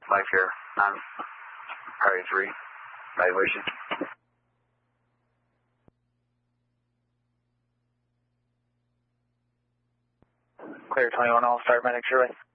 Life here, priority 3, evaluation. Clear 21, all start medic, Shirley.